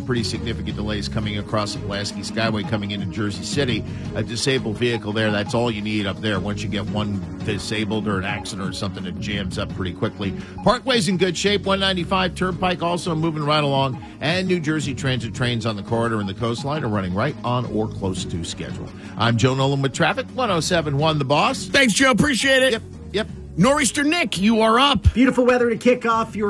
pretty significant delays coming across the Pulaski Skyway coming into Jersey City. A disabled vehicle there, that's all you need up there. Once you get one disabled or an accident or something, it jams up pretty quickly. Parkway's in good shape. 195 Turnpike also moving right along. And New Jersey Transit trains on the corridor and the coastline are running right on or close to schedule. I'm Joe Nolan with Traffic, 107.1 The Boss. Thanks, Joe. Appreciate it. Yep. Nor'easter Nick, you are up. Beautiful weather to kick off your